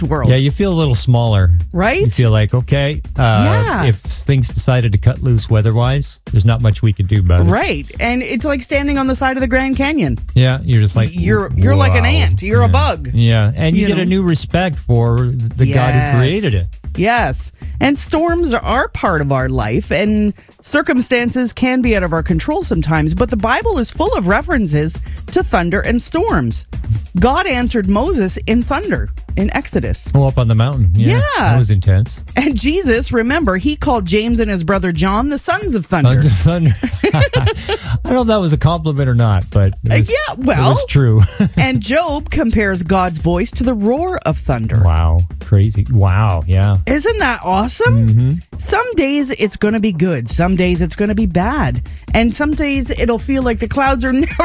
perfect world. Yeah, you feel a little smaller. Right? You feel like, okay, if things decided to cut loose weather-wise, there's not much we could do about it. Right. And it's like standing on the side of the Grand Canyon. Yeah, you're just like... You're like an ant. You're a bug. Yeah, and you get a new respect for the God who created it. Yes. And storms are part of our life, and circumstances can be out of our control sometimes, but the Bible is full of references to thunder and storms. God answered Moses in thunder in Exodus. Oh, up on the mountain. Yeah. That was intense. And Jesus, remember, he called James and his brother John the sons of thunder. Sons of thunder. I don't know if that was a compliment or not, but it was true. And Job compares God's voice to the roar of thunder. Wow. Crazy. Wow. Yeah. Isn't that awesome? Mm-hmm. Some days it's going to be good. Some days it's going to be bad. And some days it'll feel like the clouds are never